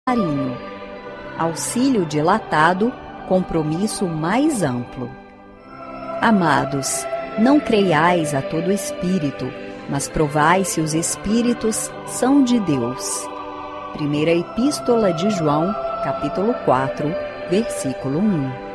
carinho. Auxílio dilatado, compromisso mais amplo. Amados, não creiais a todo espírito, mas provai se os espíritos são de Deus. Primeira Epístola de João, capítulo 4, versículo 1.